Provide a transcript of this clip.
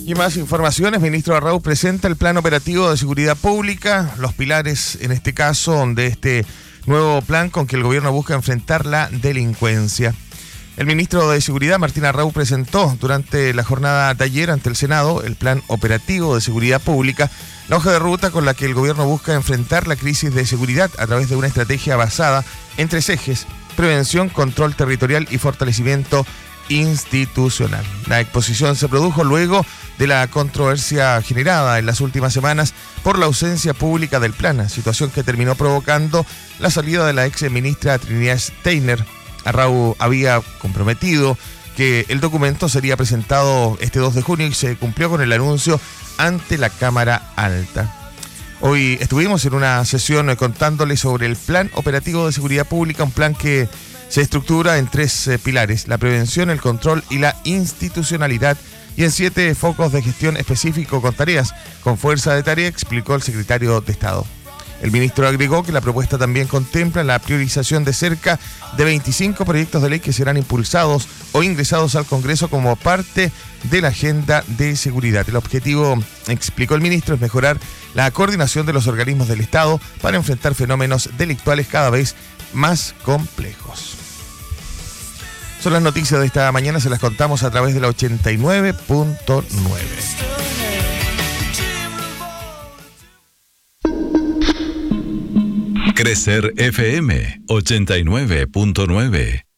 Y más informaciones, ministro Arrau presenta el plan operativo de seguridad pública, los pilares en este caso de este nuevo plan con que el gobierno busca enfrentar la delincuencia. El ministro de Seguridad, Martín Arrau, presentó durante la jornada de ayer ante el Senado el plan operativo de seguridad pública, la hoja de ruta con la que el gobierno busca enfrentar la crisis de seguridad a través de una estrategia basada en 3 ejes: prevención, control territorial y fortalecimiento institucional. La exposición se produjo luego de la controversia generada en las últimas semanas por la ausencia pública del plan, situación que terminó provocando la salida de la ex ministra Trinidad Steiner. Arrau había comprometido que el documento sería presentado este 2 de junio y se cumplió con el anuncio ante la Cámara Alta. Hoy estuvimos en una sesión contándoles sobre el plan operativo de seguridad pública, un plan que se estructura en 3 pilares: la prevención, el control y la institucionalidad, y en 7 focos de gestión específico con tareas con fuerza de tarea, explicó el secretario de Estado. El ministro agregó que la propuesta también contempla la priorización de cerca de 25 proyectos de ley que serán impulsados o ingresados al Congreso como parte de la agenda de seguridad. El objetivo, explicó el ministro, es mejorar la coordinación de los organismos del Estado para enfrentar fenómenos delictuales cada vez más complejos. Son las noticias de esta mañana, se las contamos a través de la 89.9. Crecer FM 89.9.